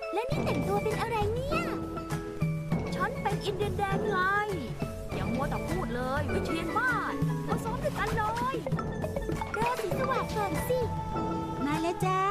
และนี่แต่งตัวเป็นอะไรเนี่ยฉันเป็นอินเดียนแดงไงยังมัวแต่พูดเลยวิเชียรมาศมาซ้อมด้วยกันเลยรอสีสวัสดิ์ก่อนสิมาแล้วจ้า